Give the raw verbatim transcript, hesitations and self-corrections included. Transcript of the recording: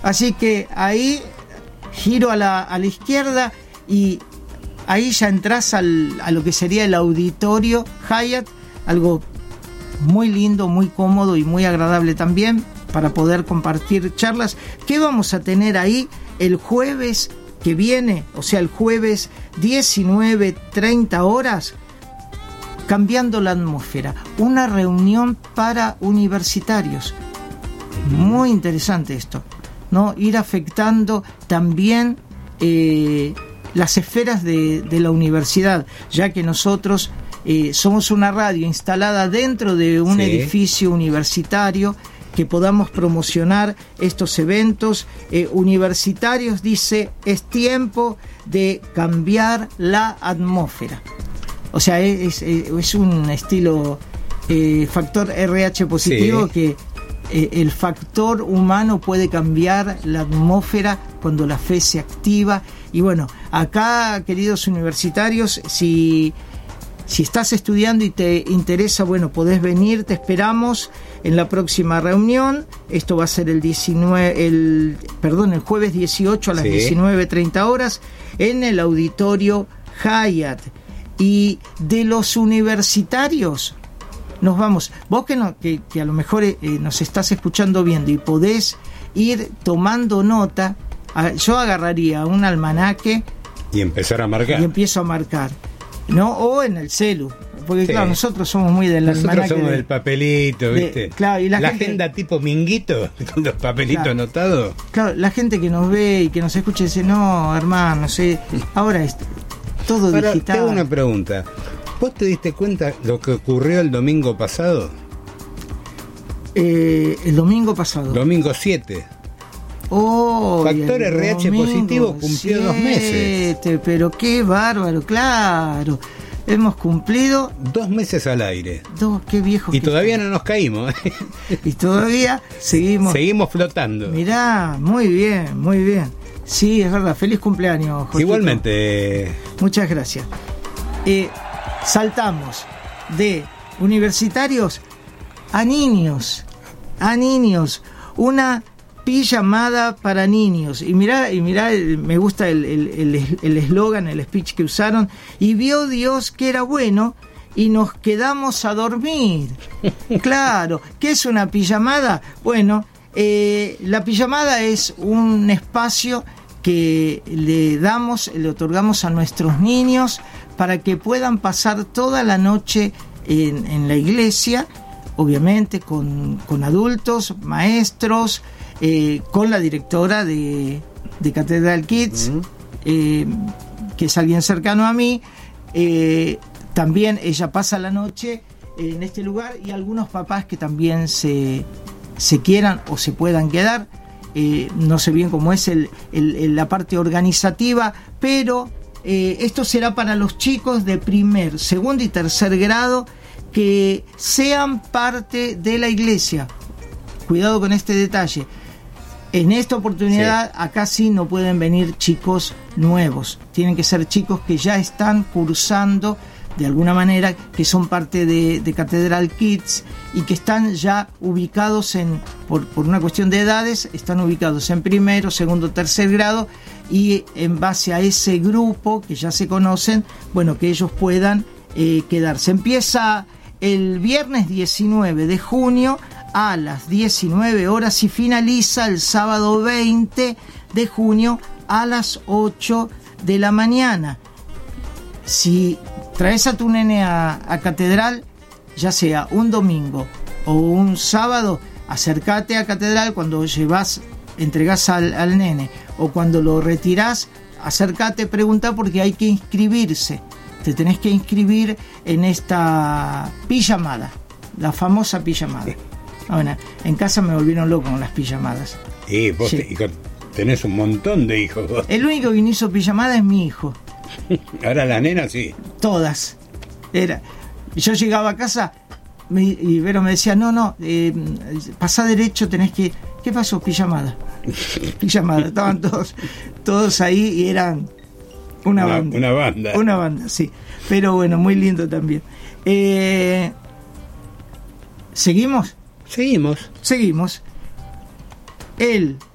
Así que ahí giro a la, a la izquierda y ahí ya entras al, a lo que sería el auditorio Hyatt, algo muy lindo, muy cómodo y muy agradable también para poder compartir charlas. ¿Qué vamos a tener ahí el jueves que viene? O sea, el jueves diecinueve, treinta horas, cambiando la atmósfera. Una reunión para universitarios. Muy interesante esto, ¿no? Ir afectando también eh, las esferas de, de la universidad, ya que nosotros eh, somos una radio instalada dentro de un sí. edificio universitario, que podamos promocionar estos eventos eh, universitarios. Dice, es tiempo de cambiar la atmósfera. O sea, es, es, es un estilo eh, factor R H positivo, sí. que eh, el factor humano puede cambiar la atmósfera cuando la fe se activa. Y bueno, acá, queridos universitarios, si, si estás estudiando y te interesa, bueno, podés venir, te esperamos en la próxima reunión. Esto va a ser el diecinueve, el, perdón, el jueves dieciocho a las sí. diecinueve treinta horas en el auditorio Hyatt. Y de los universitarios nos vamos. Vos que, no, que, que a lo mejor eh, nos estás escuchando viendo y podés ir tomando nota, a, yo agarraría un almanaque y empezar a marcar. Y empiezo a marcar, ¿no? O en el celu. Porque sí. claro, nosotros somos muy del nosotros almanaque. Nosotros somos de, del papelito, ¿viste? De, claro, y la, la gente, agenda tipo minguito, con los papelitos claro, anotados. Claro, la gente que nos ve y que nos escucha dice, no, hermano, no sé, ahora es todo Ahora, digital. Te hago una pregunta. ¿Vos te diste cuenta lo que ocurrió el domingo pasado? Eh, el domingo pasado. Domingo siete. Oh, Factor R H positivo cumplió siete, dos meses. Pero qué bárbaro, claro. Hemos cumplido dos meses al aire. Dos, qué viejo. Y todavía está. No nos caímos. Y todavía seguimos. Seguimos flotando. Mirá, muy bien, muy bien. Sí, es verdad. Feliz cumpleaños, Josito. Igualmente. Muchas gracias. Eh, saltamos de universitarios a niños. A niños. Una pijamada para niños. Y mirá, y mirá, me gusta el el eslogan, el, el speech que usaron. Y vio Dios que era bueno y nos quedamos a dormir. Claro, ¿qué es una pijamada? Bueno, eh, la pijamada es un espacio que le damos, le otorgamos a nuestros niños para que puedan pasar toda la noche en, en la iglesia, obviamente con, con adultos, maestros, eh, con la directora de, de Catedral Kids, uh-huh. eh, que es alguien cercano a mí. Eh, también ella pasa la noche en este lugar, y algunos papás que también se, se quieran o se puedan quedar. Eh, no sé bien cómo es el, el, el, la parte organizativa, pero eh, esto será para los chicos de primer, segundo y tercer grado que sean parte de la iglesia. Cuidado con este detalle. En esta oportunidad, sí. acá sí no pueden venir chicos nuevos. Tienen que ser chicos que ya están cursando de alguna manera, que son parte de, de Catedral Kids y que están ya ubicados en, por, por una cuestión de edades, están ubicados en primero, segundo, tercer grado, y en base a ese grupo que ya se conocen, bueno, que ellos puedan eh, quedarse. Empieza el viernes diecinueve de junio a las diecinueve horas y finaliza el sábado veinte de junio a las ocho de la mañana. Si traes a tu nene a, a Catedral, ya sea un domingo o un sábado, acércate a Catedral cuando llevas, entregás al, al nene, o cuando lo retirás, acércate, pregunta, porque hay que inscribirse. Te tenés que inscribir en esta pijamada, la famosa pijamada. Bueno, en casa me volvieron loco con las pijamadas. Y vos sí. te, tenés un montón de hijos vos. El único que no hizo pijamada es mi hijo. Ahora la nena sí. Todas. Era. Yo llegaba a casa me, y Vero me decía, no, no, eh, pasá derecho, tenés que... ¿Qué pasó? Pijamada. Pijamada. Estaban todos, todos ahí y eran una, una banda. Una banda. Una banda, sí. Pero bueno, muy lindo también. Eh, ¿Seguimos? Seguimos. Seguimos. El